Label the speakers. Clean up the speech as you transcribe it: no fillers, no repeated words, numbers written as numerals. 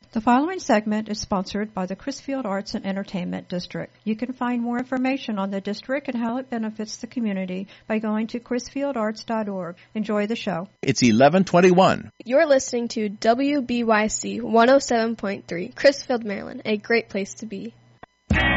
Speaker 1: The following segment is sponsored by the Crisfield Arts and Entertainment District. You can find more information on the district and how it benefits the community by going to crisfieldarts.org. Enjoy the show.
Speaker 2: It's 11:21.
Speaker 3: You're listening to WBYC 107.3, Crisfield, Maryland, a great place to be.